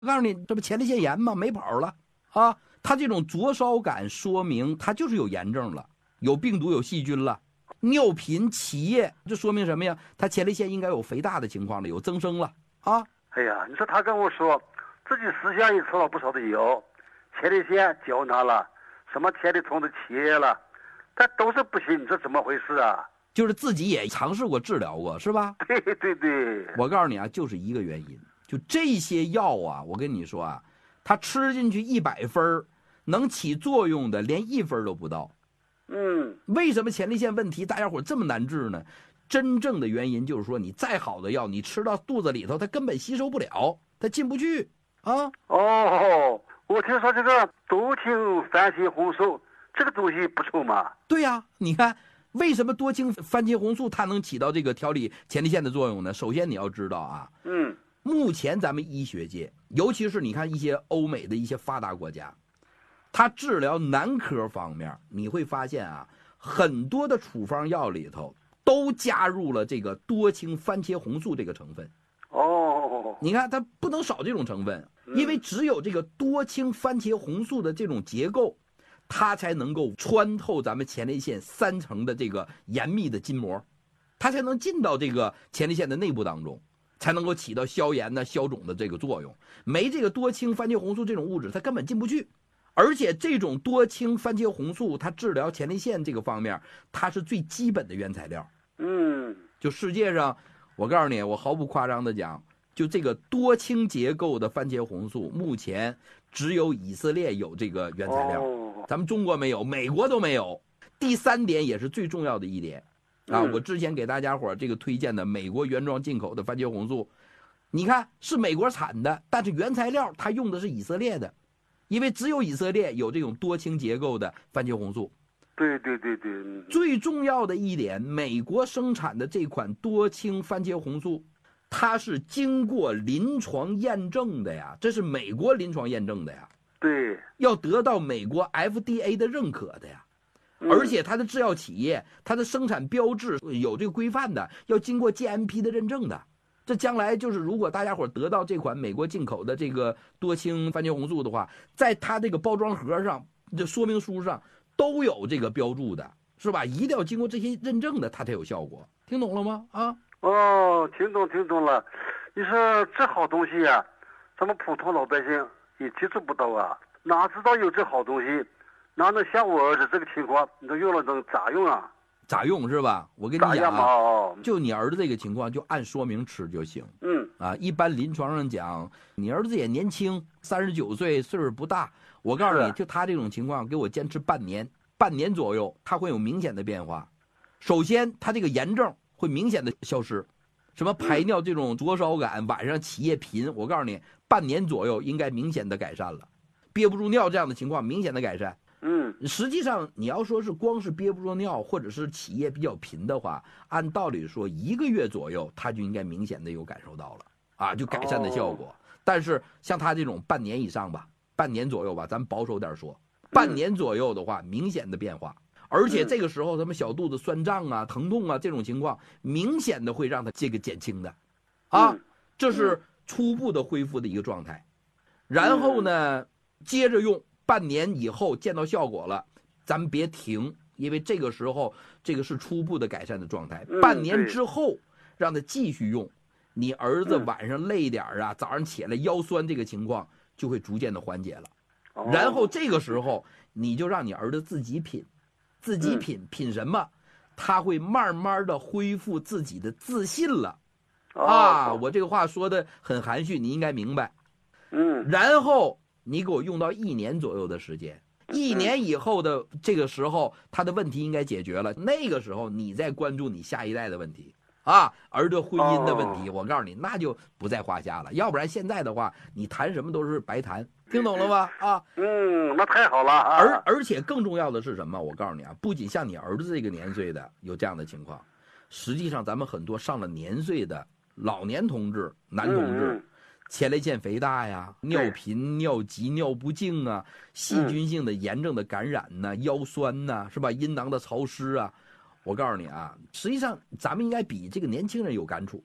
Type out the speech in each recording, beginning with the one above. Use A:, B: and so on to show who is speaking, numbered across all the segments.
A: 我告诉你，这不前列腺炎吗？没跑了啊！他这种灼烧感说明他就是有炎症了，有病毒有细菌了。尿频起夜，这说明什么呀？他前列腺应该有肥大的情况了，有增生了啊！
B: 哎呀，你说他跟我说自己私下也吃了不少的药，前列腺胶囊了，什么前列腺的起夜了，但都是不行，你说怎么回事啊？
A: 就是自己也尝试过治疗过，是吧？
B: 对对对，
A: 我告诉你啊，就是一个原因，就这些药啊，我跟你说啊，它吃进去100分，能起作用的连1分都不到。为什么前列腺问题大家伙这么难治呢？真正的原因就是说，你再好的药，你吃到肚子里头，它根本吸收不了，它进不去啊。
B: 哦，我听说这个多氢番茄红素这个东西不错嘛。
A: 对呀，你看为什么多氢番茄红素它能起到这个调理前列腺的作用呢？首先你要知道啊，目前咱们医学界，尤其是你看一些欧美的一些发达国家，它治疗男科方面，你会发现啊，很多的处方药里头都加入了这个多氢番茄红素这个成分。你看它不能少这种成分，因为只有这个多氢番茄红素的这种结构，它才能够穿透咱们前列腺3层的这个严密的筋膜，它才能进到这个前列腺的内部当中，才能够起到消炎呢、消肿的这个作用。没这个多氢番茄红素这种物质，它根本进不去。而且这种多氢番茄红素，它治疗前列腺这个方面，它是最基本的原材料。就世界上，我告诉你，我毫不夸张的讲，就这个多氢结构的番茄红素，目前只有以色列有这个原材料，咱们中国没有，美国都没有。第3点也是最重要的一点啊，我之前给大家伙这个推荐的美国原装进口的番茄红素，你看是美国产的，但是原材料它用的是以色列的。因为只有以色列有这种多氢结构的番茄红素。
B: 对。
A: 最重要的一点，美国生产的这款多氢番茄红素，它是经过临床验证的呀，这是美国临床验证的呀。
B: 对，
A: 要得到美国 FDA 的认可的呀。而且它的制药企业，它的生产标志有这个规范的，要经过 GMP 的认证的。这将来就是，如果大家伙得到这款美国进口的这个多氢番茄红素的话，在它这个包装盒上、这说明书上都有这个标注的，是吧？一定要经过这些认证的，它才有效果。听懂了吗？啊？
B: 听懂了。你说这好东西呀，咱们普通老百姓也接触不到啊，哪知道有这好东西？哪能像我儿子这个情况，你都用了能咋用啊？
A: 咋用是吧？我跟你讲啊，就你儿子这个情况，就按说明吃就行。一般临床上讲，你儿子也年轻，39岁，岁数不大。我告诉你，就他这种情况，给我坚持半年左右，他会有明显的变化。首先，他这个炎症会明显的消失，什么排尿这种灼烧感，晚上起夜频，我告诉你，半年左右应该明显的改善了。憋不住尿这样的情况明显的改善。实际上你要说是光是憋不住尿或者是起夜比较频的话，按道理说1个月左右他就应该明显的有感受到了啊，就改善的效果。但是像他这种半年以上吧，半年左右吧，咱保守点说，半年左右的话明显的变化，而且这个时候他们小肚子酸胀啊、疼痛啊这种情况明显的会让他这个减轻的啊，这是初步的恢复的一个状态。然后呢接着用，半年以后见到效果了，咱们别停，因为这个时候这个是初步的改善的状态。半年之后让他继续用，你儿子晚上累点啊，早上起来腰酸这个情况就会逐渐的缓解了。然后这个时候你就让你儿子自己品品什么，他会慢慢的恢复自己的自信了。我这个话说的很含蓄，你应该明白。然后你给我用到1年左右的时间，1年以后的这个时候，他的问题应该解决了。那个时候你再关注你下一代的问题啊，儿子婚姻的问题，我告诉你，那就不在话下了。要不然现在的话，你谈什么都是白谈，听懂了吗？
B: 那太好了啊。
A: 而且更重要的是什么？我告诉你啊，不仅像你儿子这个年岁的有这样的情况，实际上咱们很多上了年岁的老年同志、男同志。前列腺肥大呀，尿频、尿急、尿不尽啊，细菌性的炎症的感染呐，腰酸呐，是吧？阴囊的潮湿啊，我告诉你啊，实际上咱们应该比这个年轻人有感触啊，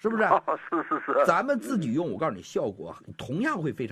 A: 是不是？
B: 是。
A: 咱们自己用，我告诉你，效果同样会非常。